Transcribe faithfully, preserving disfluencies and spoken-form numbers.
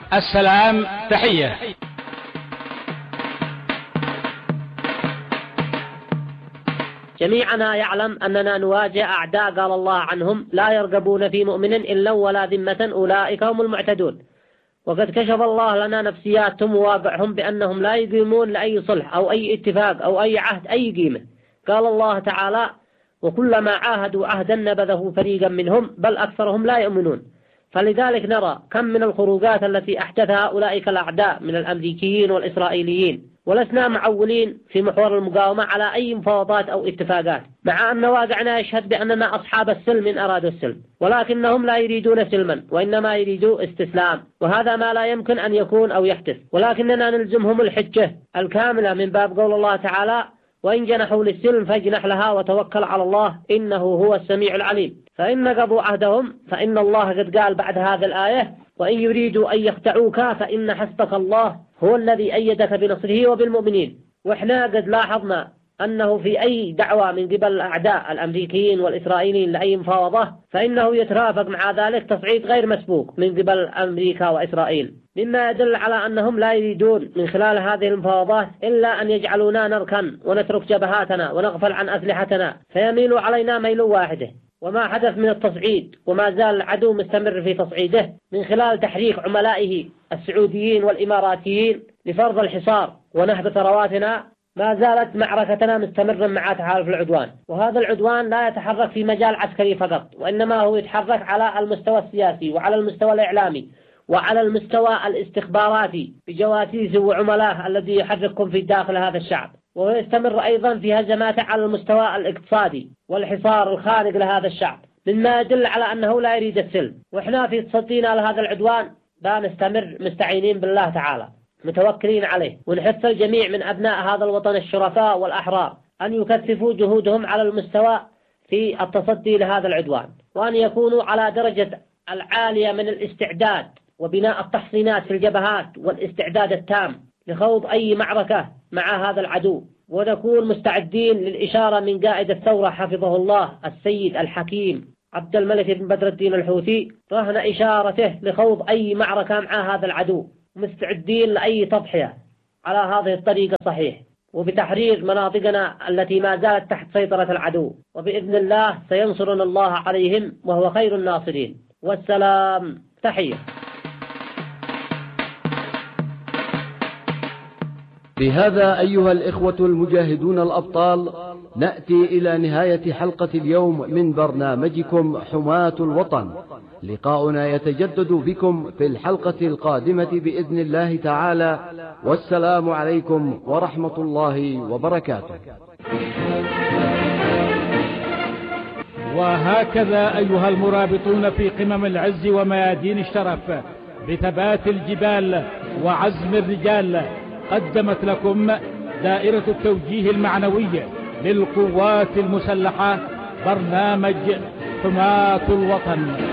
السلام تحية. جميعنا يعلم أننا نواجه أعداء قال الله عنهم لا يرقبون في مؤمن إلا ولا ذمة أولئك هم المعتدون. وقد كشف الله لنا نفسياتهم وواقعهم بأنهم لا يقيمون لأي صلح أو أي اتفاق أو أي عهد أي قيمة. قال الله تعالى وكلما عاهدوا عهدا نبذه فريقا منهم بل أكثرهم لا يؤمنون. فلذلك نرى كم من الخروجات التي أحدثها أولئك الأعداء من الأمريكيين والإسرائيليين، ولسنا معولين في محور المقاومة على أي مفاوضات أو اتفاقات، مع أن واقعنا يشهد بأننا أصحاب السلم إن أرادوا السلم، ولكنهم لا يريدون سلما وإنما يريدوا استسلام، وهذا ما لا يمكن أن يكون أو يحدث. ولكننا نلزمهم الحجة الكاملة من باب قول الله تعالى وإن جنحوا للسلم فاجنح لها وتوكل على الله إنه هو السميع العليم. فإن نقضوا عهدهم فإن الله قد قال بعد هذه الآية وإن يريدوا أن يخدعوك فإن حسبك الله هو الذي أيدك بنصره وبالمؤمنين. وإحنا قد لاحظنا أنه في أي دعوة من قبل الأعداء الأمريكيين والإسرائيليين لأي مفاوضة فإنه يترافق مع ذلك تصعيد غير مسبوق من قبل أمريكا وإسرائيل، مما يدل على أنهم لا يريدون من خلال هذه المفاوضات إلا أن يجعلونا نركن ونترك جبهاتنا ونغفل عن أسلحتنا فيميلوا علينا ميل واحده. وما حدث من التصعيد وما زال العدو مستمر في تصعيده من خلال تحريك عملائه السعوديين والإماراتيين لفرض الحصار ونهب ثرواتنا، ما زالت معركتنا مستمرة مع تحالف العدوان. وهذا العدوان لا يتحرك في مجال عسكري فقط، وإنما هو يتحرك على المستوى السياسي وعلى المستوى الإعلامي وعلى المستوى الاستخباراتي بجواسيس وعملاه الذي يحرككم في داخل هذا الشعب. ويستمر أيضا في هجماته على المستوى الاقتصادي والحصار الخانق لهذا الشعب، مما يدل على أنه لا يريد السلم. وإحنا في تصدينا لهذا العدوان بنستمر مستعينين بالله تعالى متوكلين عليه، ونحث الجميع من أبناء هذا الوطن الشرفاء والأحرار أن يكثفوا جهودهم على المستوى في التصدي لهذا العدوان، وأن يكونوا على درجة العالية من الاستعداد وبناء التحصينات في الجبهات والاستعداد التام لخوض أي معركة مع هذا العدو. ونكون مستعدين للإشارة من قائد الثورة حفظه الله السيد الحكيم عبد الملك بن بدر الدين الحوثي رهن إشارته لخوض أي معركة مع هذا العدو، مستعدين لأي تضحية على هذه الطريقة صحيح، وبتحرير مناطقنا التي ما زالت تحت سيطرة العدو، وبإذن الله سينصرنا الله عليهم وهو خير الناصرين. والسلام تحية. بهذا أيها الإخوة المجاهدون الأبطال نأتي إلى نهاية حلقة اليوم من برنامجكم حماة الوطن. لقاؤنا يتجدد بكم في الحلقة القادمة بإذن الله تعالى، والسلام عليكم ورحمة الله وبركاته. وهكذا أيها المرابطون في قمم العز وميادين الشرف بثبات الجبال وعزم الرجال، قدمت لكم دائرة التوجيه المعنوي للقوات المسلحة برنامج حماة الوطن.